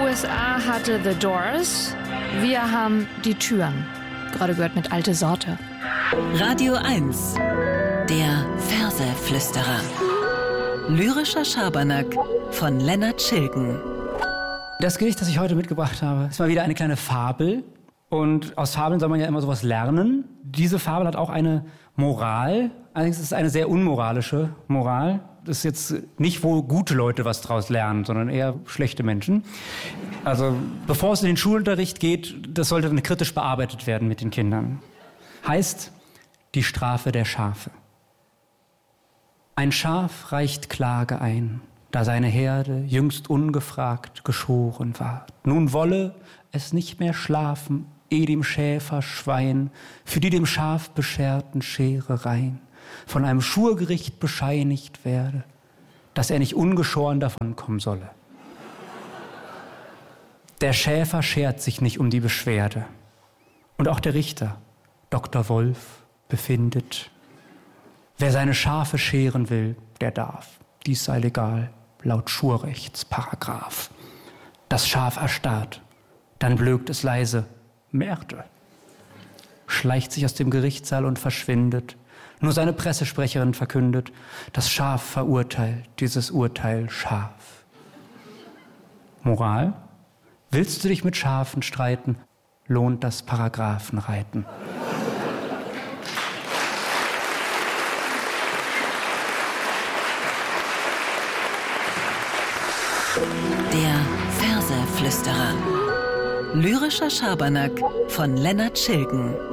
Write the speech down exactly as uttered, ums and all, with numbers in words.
U S A hatte The Doors, wir haben die Türen. Gerade gehört mit Alte Sorte. Radio eins, der Verseflüsterer. Lyrischer Schabernack von Lennart Schilgen. Das Gedicht, das ich heute mitgebracht habe, ist mal wieder eine kleine Fabel. Und aus Fabeln soll man ja immer sowas lernen. Diese Fabel hat auch eine Moral. Allerdings ist es eine sehr unmoralische Moral. Das ist jetzt nicht, wo gute Leute was draus lernen, sondern eher schlechte Menschen. Also bevor es in den Schulunterricht geht, das sollte dann kritisch bearbeitet werden mit den Kindern. Heißt die Strafe der Schafe. Ein Schaf reicht Klage ein, da seine Herde jüngst ungefragt geschoren ward. Nun wolle es nicht mehr schlafen, eh dem Schäfer Schwein für die dem Schaf bescherten Scherereien von einem Schurgericht bescheinigt werde, dass er nicht ungeschoren davonkommen solle. Der Schäfer schert sich nicht um die Beschwerde. Und auch der Richter, Doktor Wolf, befindet, wer seine Schafe scheren will, der darf. Dies sei legal, laut Schurrechtsparagraph. Das Schaf erstarrt, dann blökt es leise, Merde. Schleicht sich aus dem Gerichtssaal und verschwindet. Nur seine Pressesprecherin verkündet, das Schaf verurteilt, dieses Urteil scharf. Moral? Willst du dich mit Schafen streiten, lohnt das Paragraphenreiten. Der Verseflüsterer. Lyrischer Schabernack von Lennart Schilgen.